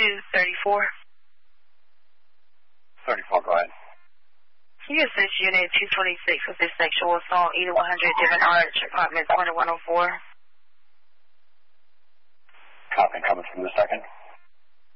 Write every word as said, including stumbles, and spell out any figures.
two thirty-four. thirty-four, go ahead. Can you assist Unit two twenty-six with this sexual assault, either one hundred Different Arch, apartment twenty-one oh four? Copy, coming from the second.